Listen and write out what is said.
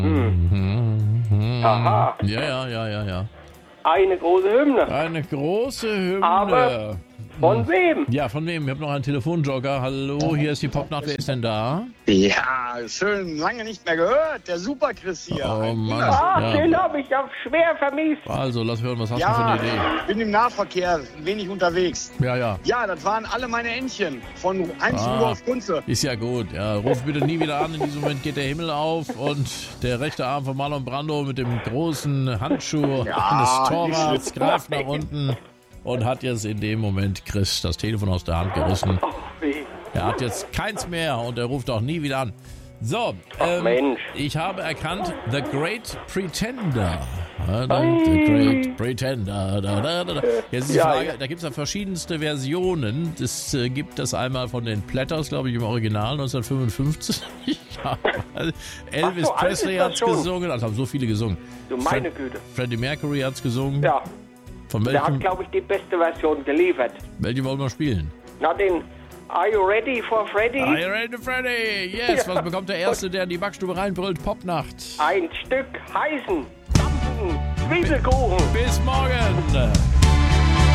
Aha. Ja. Eine große Hymne. Eine große Hymne. Aber von wem? Ja, von wem? Wir haben noch einen Telefonjogger. Hallo, hier ist die Popnacht. Wer ist denn da? Ja, schön, lange nicht mehr gehört. Der Super-Chris hier. Oh Mann. Ah, den habe ich auch schwer vermisst. Also, lass hören, was hast du Ja, für eine Idee? bin im Nahverkehr, wenig unterwegs. Ja. Ja, das waren alle meine Entchen von Heinz Rudolf Kunze. Ist ja gut. Ja, ruf bitte nie wieder an. In diesem Moment geht der Himmel auf und der rechte Arm von Marlon Brando mit dem großen Handschuh eines Torwarts greift nach unten und hat jetzt in dem Moment Chris das Telefon aus der Hand gerissen. Er hat jetzt keins mehr und er ruft auch nie wieder an. So, Mensch. ich habe erkannt, The Great Pretender. The Great Pretender. Jetzt ist die Frage, da gibt es ja verschiedenste Versionen. Es gibt das einmal von den Platters, glaube ich, im Original 1955. Ja, Elvis Ach so, Presley alt hat ist es das schon. gesungen, also haben so viele gesungen. Du meine Güte. Freddie Mercury hat es gesungen. Ja, Von der hat, welchem, glaube ich, die beste Version geliefert. welche wollen wir spielen? Na, den Are You Ready for Freddy? Are you ready, Freddy? Yes, was bekommt der Erste, der in die Backstube reinbrüllt? Popnacht. Ein Stück heißen, dampfen Zwiebelkuchen. Bis morgen.